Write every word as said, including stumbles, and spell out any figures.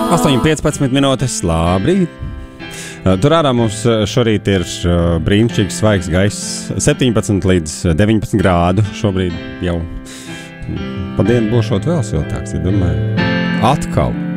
astoņi piecpadsmit minūtes, labrīt. Tur ārā mums šorīt ir brīnišķīgs svaigs gaiss, septiņpadsmit līdz deviņpadsmit grādu. Šobrīd jau pa dienu būšot vēl siltāks, ja domāju. Atkal.